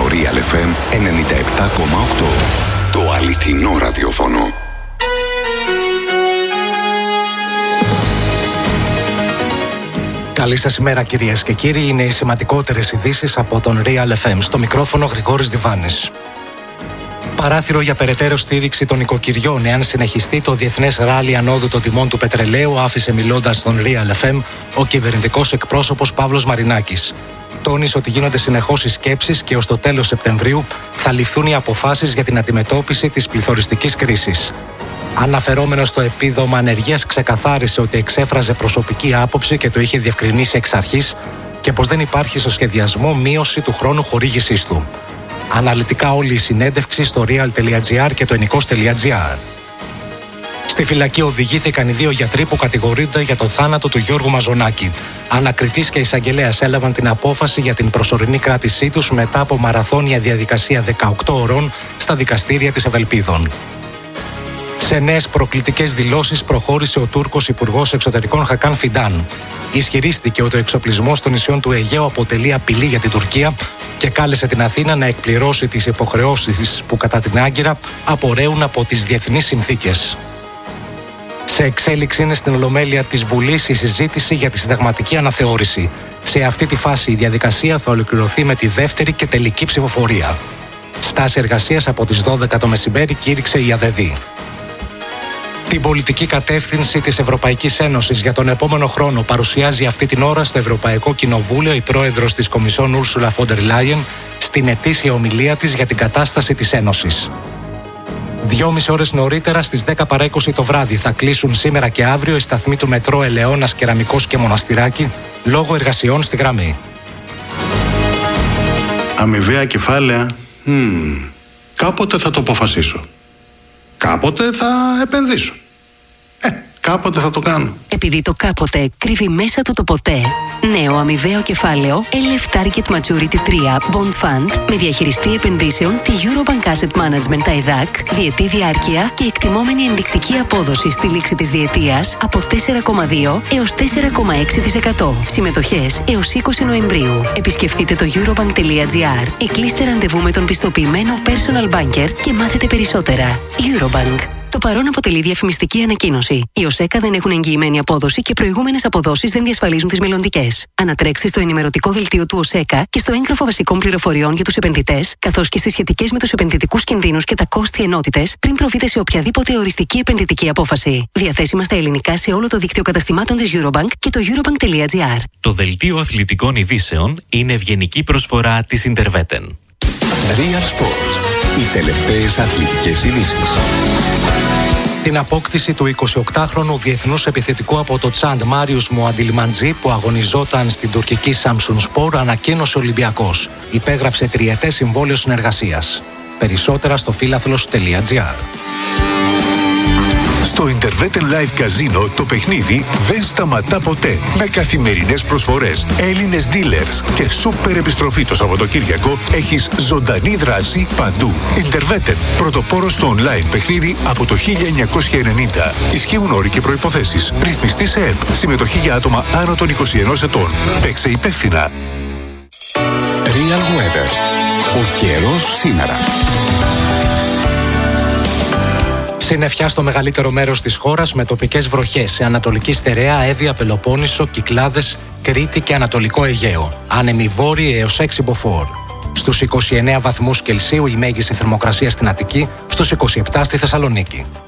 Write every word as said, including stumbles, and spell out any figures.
Real εφ εμ ενενήντα επτά κόμμα οκτώ. Το αληθινό ραδιόφωνο. Καλή σας ημέρα κυρίες και κύριοι, είναι οι σημαντικότερες ειδήσεις από τον Real εφ εμ. Στο μικρόφωνο Γρηγόρης Διβάνης. Παράθυρο για περαιτέρω στήριξη των οικοκυριών εάν συνεχιστεί το διεθνές ράλι ανόδου των τιμών του πετρελαίου, άφησε μιλώντας στον Real εφ εμ ο κυβερνητικός εκπρόσωπος Παύλος Μαρινάκης. Τόνισε ότι γίνονται συνεχώς οι σκέψεις και ως το τέλος Σεπτεμβρίου θα ληφθούν οι αποφάσεις για την αντιμετώπιση της πληθωριστικής κρίσης. Αναφερόμενος στο επίδομα ανεργίας, ξεκαθάρισε ότι εξέφραζε προσωπική άποψη και το είχε διευκρινίσει εξ αρχής και πως δεν υπάρχει στο σχεδιασμό μείωση του χρόνου χορήγησής του. Αναλυτικά όλη η συνέντευξη στο real τελεία gr και το ενικός τελεία gr. Στη φυλακή οδηγήθηκαν οι δύο γιατροί που κατηγορούνται για το θάνατο του Γιώργου Μαζονάκη. Ανακριτής και εισαγγελέας έλαβαν την απόφαση για την προσωρινή κράτησή τους μετά από μαραθώνια διαδικασία δεκαοκτώ ωρών στα δικαστήρια της Ευελπίδων. Σε νέες προκλητικές δηλώσεις προχώρησε ο Τούρκος Υπουργός Εξωτερικών Χακάν Φιντάν. Ισχυρίστηκε ότι ο εξοπλισμός των νησιών του Αιγαίου αποτελεί απειλή για την Τουρκία και κάλεσε την Αθήνα να εκπληρώσει τις υποχρεώσεις που κατά την Άγκυρα απορρέουν από τις διεθνείς συνθήκες. Σε εξέλιξη είναι στην Ολομέλεια της Βουλής η συζήτηση για τη συνταγματική αναθεώρηση. Σε αυτή τη φάση η διαδικασία θα ολοκληρωθεί με τη δεύτερη και τελική ψηφοφορία. Στάση εργασίας από τις δώδεκα το μεσημέρι κήρυξε η ΑΔΕΔ. Την πολιτική κατεύθυνση της Ευρωπαϊκής Ένωσης για τον επόμενο χρόνο παρουσιάζει αυτή την ώρα στο Ευρωπαϊκό Κοινοβούλιο η πρόεδρος της Κομισιόν Ούρσουλα φον ντερ Λάιεν στην ετήσια ομιλία της για την κατάσταση της Ένωσης. Δυόμιση ώρες νωρίτερα, στις δέκα παρά είκοσι το βράδυ, θα κλείσουν σήμερα και αύριο οι σταθμοί του μετρό Ελαιώνας, Κεραμικός και Μοναστηράκη λόγω εργασιών στη γραμμή. Αμοιβαία κεφάλαια. Hmm. Κάποτε θα το αποφασίσω. Κάποτε θα επενδύσω. Ε, κάποτε θα το κάνω. Επειδή το κάποτε κρύβει μέσα του το ποτέ. Νέο αμοιβαίο κεφάλαιο ελ εφ Target Maturity τρία Bond Fund με διαχειριστή επενδύσεων τη Eurobank Asset Management τα ΕΔΑΚ, διετή διάρκεια και εκτιμόμενη ενδεικτική απόδοση στη λήξη της διετίας από τέσσερα κόμμα δύο έως τέσσερα κόμμα έξι τοις εκατό. Συμμετοχές έως είκοσι Νοεμβρίου. Επισκεφτείτε το eurobank τελεία gr ή κλείστε ραντεβού με τον πιστοποιημένο personal banker και μάθετε περισσότερα. Eurobank. Το παρόν αποτελεί διαφημιστική ανακοίνωση. Οι ΟΣΕΚΑ δεν έχουν εγγυημένη απόδοση και προηγούμενες αποδόσεις δεν διασφαλίζουν τις μελλοντικές. Ανατρέξτε στο ενημερωτικό δελτίο του ΟΣΕΚΑ και στο έγγραφο βασικών πληροφοριών για τους επενδυτές, καθώς και στις σχετικές με τους επενδυτικούς κινδύνους και τα κόστη ενότητες, πριν προβείτε σε οποιαδήποτε οριστική επενδυτική απόφαση. Διαθέσιμα στα ελληνικά σε όλο το δίκτυο καταστημάτων της Eurobank και το eurobank τελεία gr. Το δελτίο αθλητικών ειδήσεων είναι ευγενική προσφορά της Interveten. Real Sports. Οι τελευταίες αθλητικές ειδήσεις. Την απόκτηση του εικοσιοκτάχρονου διεθνούς επιθετικού από το Τσάντ Μάριους Μουαντιλμαντζή που αγωνιζόταν στην τουρκική Samsun Spor ανακοίνωσε ο Ολυμπιακός. Υπέγραψε τριετές συμβόλαιο συνεργασίας. Περισσότερα στο φίλαθλος τελεία gr. Στο Interveten Live Casino το παιχνίδι δεν σταματά ποτέ. Με καθημερινές προσφορές, Έλληνες dealers και σούπερ επιστροφή το Σαββατοκύριακο έχεις ζωντανή δράση παντού. Interveten, πρωτοπόρος στο online παιχνίδι από το χίλια εννιακόσια ενενήντα. Ισχύουν όροι και προϋποθέσεις. Ρυθμιστή σε ΕΠ. Συμμετοχή για άτομα άνω των είκοσι ενός ετών. Παίξε υπεύθυνα. Real Weather. Ο καιρός σήμερα. Συννεφιά στο μεγαλύτερο μέρος της χώρας με τοπικές βροχές σε Ανατολική Στερεά, Εύβοια, Πελοπόννησο, Κυκλάδες, Κρήτη και Ανατολικό Αιγαίο. Άνεμοι βόρειοι έως έξι μποφόρ. Στους είκοσι εννέα βαθμούς Κελσίου η μέγιστη θερμοκρασία στην Αττική, στους είκοσι επτά στη Θεσσαλονίκη.